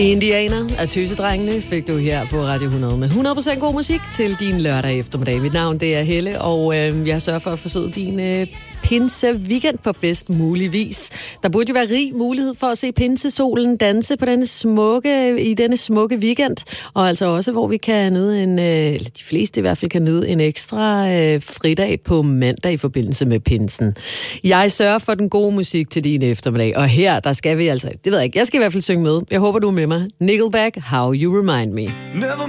Indianer af Tøsedrengene fik du her på Radio 100 med 100% god musik til din lørdag eftermiddag. Mit navn det er Helle, og jeg sørger for at forsøge din pinse weekend på bedst mulig vis. Der burde jo være rig mulighed for at se pinsesolen danse på denne smukke weekend, og altså også, hvor vi kan nyde eller de fleste i hvert fald kan nyde en ekstra fridag på mandag i forbindelse med pinsen. Jeg sørger for den gode musik til din eftermiddag, og her, der skal vi altså, det ved jeg ikke, jeg skal i hvert fald synge med. Jeg håber, du er med mig. Nickelback, How You Remind Me. Never